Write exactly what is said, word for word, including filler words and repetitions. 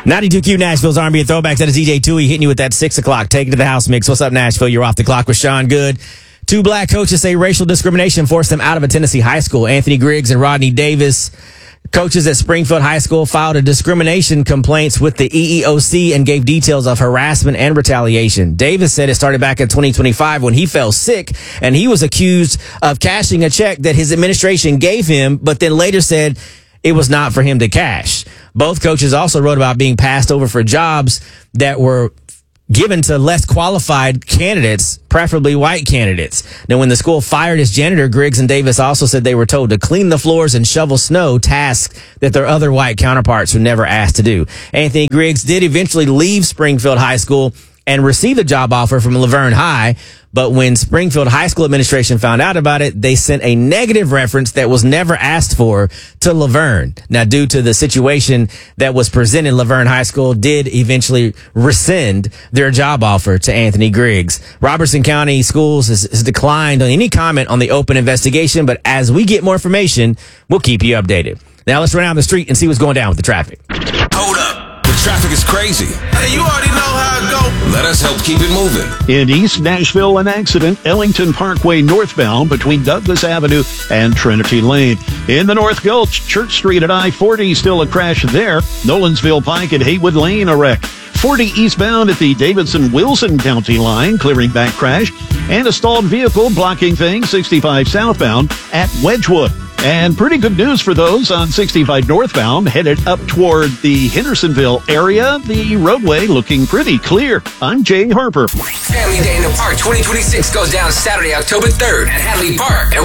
ninety-two Q Nashville's R and B and Throwbacks. That is D J Tui hitting you with that six o'clock. Take it to the house mix. What's up, Nashville? You're off the clock with Sean Good. Two black coaches say racial discrimination forced them out of a Tennessee high school. Anthony Griggs and Rodney Davis, coaches at Springfield High School, filed a discrimination complaints with the E E O C and gave details of harassment and retaliation. Davis said it started back in twenty twenty-five when he fell sick and he was accused of cashing a check that his administration gave him, but then later said it was not for him to cash. Both coaches also wrote about being passed over for jobs that were given to less qualified candidates, preferably white candidates. Now, when the school fired its janitor, Griggs and Davis also said they were told to clean the floors and shovel snow, tasks that their other white counterparts were never asked to do. Anthony Griggs did eventually leave Springfield High School and receive a job offer from Laverne High. But when Springfield High School administration found out about it, they sent a negative reference that was never asked for to Laverne. Now, due to the situation that was presented, Laverne High School did eventually rescind their job offer to Anthony Griggs. Robertson County Schools has, has declined on any comment on the open investigation, but as we get more information, we'll keep you updated. Now, let's run out the street and see what's going down with the traffic. Hold up. The traffic is crazy. Hey, you already know how it go. Let us help keep it moving. In East Nashville, an accident, Ellington Parkway northbound between Douglas Avenue and Trinity Lane. In the North Gulch, Church Street at I forty, still a crash there. Nolansville Pike at Haywood Lane, a wreck. forty eastbound at the Davidson-Wilson County line, clearing back crash. And a stalled vehicle blocking things, sixty-five southbound at Wedgwood. And pretty good news for those on sixty-five northbound headed up toward the Hendersonville area. The roadway looking pretty clear. I'm Jay Harper. Family Day in the Park twenty twenty-six goes down Saturday, October third at Hadley Park. And